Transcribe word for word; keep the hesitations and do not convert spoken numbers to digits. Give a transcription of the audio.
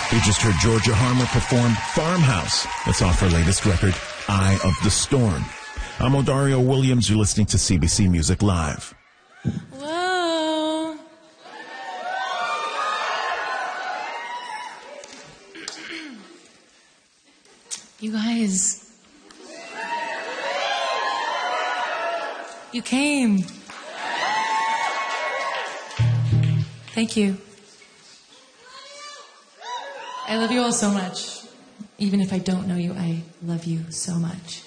We just heard Georgia Harmer perform Farmhouse. That's off her latest record, Eye of the Storm. I'm Odario Williams. You're listening to C B C Music Live. Whoa. You guys. You came. Thank you. I love you all so much. Even if I don't know you, I love you so much.